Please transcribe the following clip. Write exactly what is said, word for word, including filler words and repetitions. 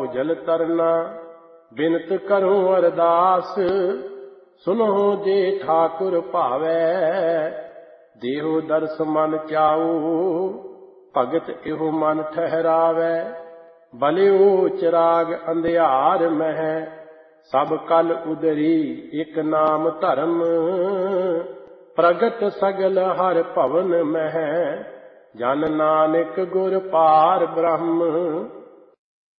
ਜਲ ਤਰਨਾ। ਬਿਨਤ ਕਰੂੰ ਅਰਦਾਸ ਸੁਨਹੁ ਜੇ ਠਾਕੁਰ ਭਾਵੈ। ਦੇਹੋ ਦਰਸ ਮਨ ਚਾਉ ਭਗਤ ਇਹੋ ਮਨ ਠਹਿਰਾਵੈ। ਬਲਿਓ ਚਿਰਾਗ ਅੰਧਿਆਰ ਮਹਿ ਸਭ ਕਲ ਉਦਰੀ ਇਕ ਨਾਮ ਧਰਮ। ਪ੍ਰਗਟ ਸਗਲ ਹਰ ਭਵਨ ਮਹਿ ਜਨ ਨਾਨਕ ਗੁਰ ਪਾਰ ਬ੍ਰਹਮ।